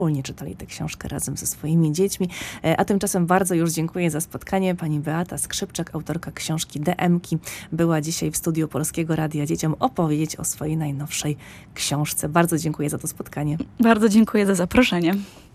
wspólnie czytali tę książkę razem ze swoimi dziećmi. A tymczasem bardzo już dziękuję za spotkanie. Pani Beata Skrzypczak, autorka książki DM-ki, była dzisiaj w studiu Polskiego Radia dzieciom opowiedzieć o swojej najnowszej książce. Bardzo dziękuję za to spotkanie. Bardzo dziękuję za zaproszenie.